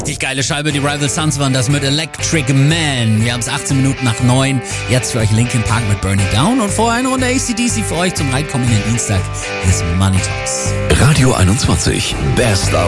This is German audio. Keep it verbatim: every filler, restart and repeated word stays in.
Richtig geile Scheibe, die Rival Sons waren das mit Electric Man. Wir haben es achtzehn Minuten nach neun. Jetzt für euch Linkin Park mit Burn It Down und vorher eine Runde A C D C für euch zum reinkommenden Dienstag. Hier ist Money Talks. Radio einundzwanzig, Best